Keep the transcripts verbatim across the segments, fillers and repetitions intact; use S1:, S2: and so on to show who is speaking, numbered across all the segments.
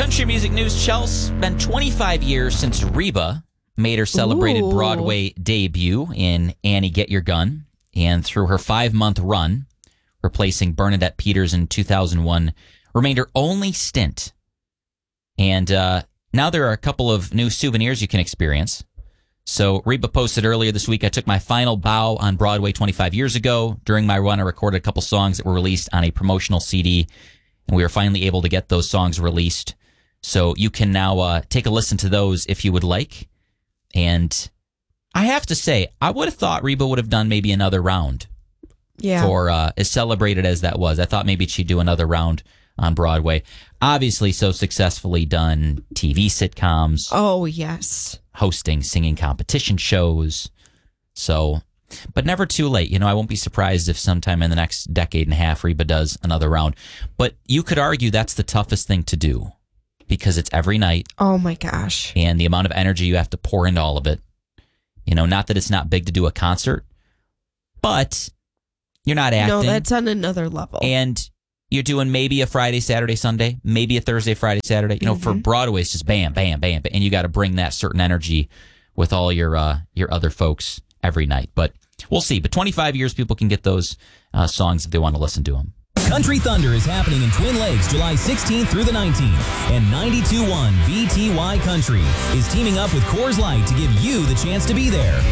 S1: Country music news, Chelsea. Been twenty-five years since Reba made her celebrated
S2: Ooh.
S1: Broadway debut in Annie, Get Your Gun. And through her five-month run, replacing Bernadette Peters in two thousand one, remained her only stint. And uh, now there are a couple of new souvenirs you can experience. So Reba posted earlier this week, I took my final bow on Broadway twenty-five years ago. During my run, I recorded a couple songs that were released on a promotional C D, and we were finally able to get those songs released. So you can now uh, take a listen to those if you would like. And I have to say, I would have thought Reba would have done maybe another round.
S2: Yeah.
S1: For uh, as celebrated as that was. I thought maybe she'd do another round on Broadway. Obviously, so successfully done T V sitcoms.
S2: Oh, yes.
S1: Hosting singing competition shows. So, but never too late. You know, I won't be surprised if sometime in the next decade and a half Reba does another round. But you could argue that's the toughest thing to do because it's every night.
S2: Oh, my gosh.
S1: And the amount of energy you have to pour into all of it. You know, not that it's not big to do a concert, but you're not acting.
S2: No, that's on another level.
S1: And you're doing maybe a Friday, Saturday, Sunday, maybe a Thursday, Friday, Saturday. You know, mm-hmm. For Broadway, it's just bam, bam, bam, bam. And you got to bring that certain energy with all your uh, your other folks every night. But we'll see. But twenty-five years, people can get those uh, songs if they want to listen to them.
S3: Country Thunder is happening in Twin Lakes July sixteenth through the nineteenth. And ninety-two point one V T Y Country is teaming up with Coors Light to give you the chance to be there.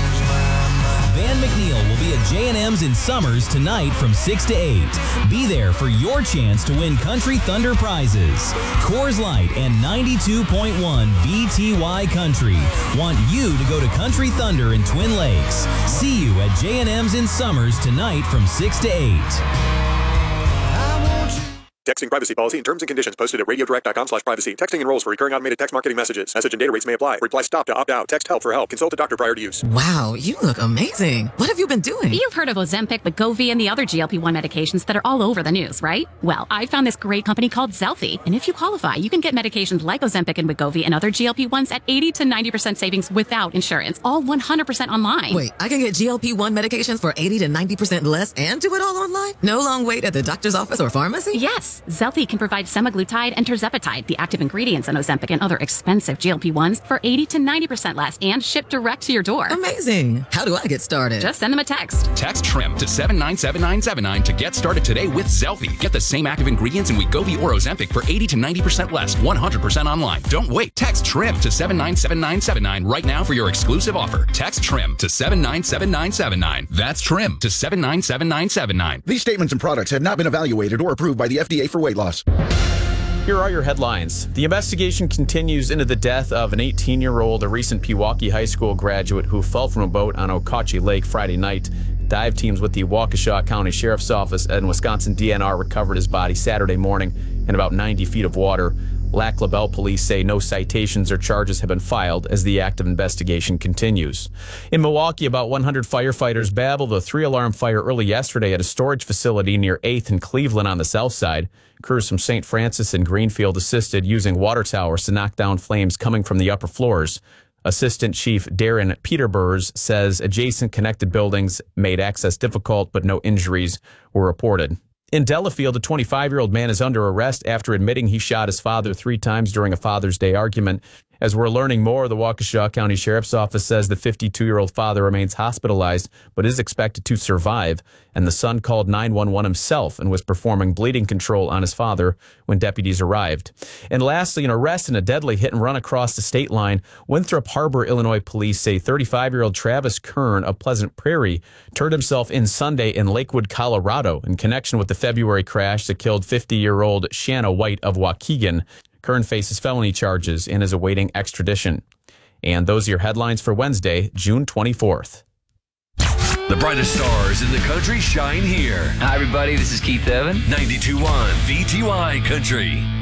S3: Van McNeil will be at J and M's in Summers tonight from six to eight. Be there for your chance to win Country Thunder prizes. Coors Light and ninety-two point one V T Y Country want you to go to Country Thunder in Twin Lakes. See you at J and M's in Summers tonight from six to eight.
S4: Texting privacy policy and terms and conditions posted at radiodirect.com slash privacy. Texting enrolls for recurring automated text marketing messages. Message and data rates may apply. Reply stop to opt out. Text help for help. Consult a doctor prior to use.
S5: Wow, you look amazing. What have you been doing?
S6: You've heard of Ozempic, Wegovy, and the other G L P one medications that are all over the news, right? Well, I found this great company called Zelfie. And if you qualify, you can get medications like Ozempic and Wegovy and other G L P ones at eighty to ninety percent savings without insurance. All one hundred percent online.
S5: Wait, I can get G L P one medications for eighty to ninety percent less and do it all online? No long wait at the doctor's office or pharmacy?
S6: Yes. Zelfie can provide semaglutide and tirzepatide, the active ingredients in Ozempic and other expensive G L P ones, for eighty to ninety percent less and shipped direct to your door.
S5: Amazing. How do I get started?
S6: Just send them a text.
S7: Text TRIM to seven nine seven nine seven nine to get started today with Zelfie. Get the same active ingredients in Wegovy or Ozempic for eighty to ninety percent less, one hundred percent online. Don't wait. Text TRIM to seven nine seven nine seven nine right now for your exclusive offer. Text TRIM to seven nine seven nine seven nine. That's TRIM to seven nine seven nine seven nine.
S8: These statements and products have not been evaluated or approved by the F D A for weight loss.
S9: Here are your headlines. The investigation continues into the death of an eighteen-year-old, a recent Pewaukee High School graduate who fell from a boat on Okauchee Lake Friday night. Dive teams with the Waukesha County Sheriff's Office and Wisconsin D N R recovered his body Saturday morning in about ninety feet of water. Lac La Belle police say no citations or charges have been filed as the active investigation continues. In Milwaukee, about one hundred firefighters battled a three-alarm fire early yesterday at a storage facility near eighth and Cleveland on the south side. Crews from Saint Francis and Greenfield assisted using water towers to knock down flames coming from the upper floors. Assistant Chief Darren Peterburs says adjacent connected buildings made access difficult, but no injuries were reported. In Delafield, a twenty-five-year-old man is under arrest after admitting he shot his father three times during a Father's Day argument. As we're learning more, the Waukesha County Sheriff's Office says the fifty-two-year-old father remains hospitalized but is expected to survive, and the son called nine one one himself and was performing bleeding control on his father when deputies arrived. And lastly, an arrest in a deadly hit and run across the state line. Winthrop Harbor, Illinois police say thirty-five-year-old Travis Kern of Pleasant Prairie turned himself in Sunday in Lakewood, Colorado in connection with the February crash that killed fifty-year-old Shanna White of Waukegan. Kern faces felony charges and is awaiting extradition. And those are your headlines for Wednesday, June twenty-fourth.
S10: The brightest stars in the country shine here.
S11: Hi, everybody. This is Keith Evan.
S10: ninety-two point one V T Y Country.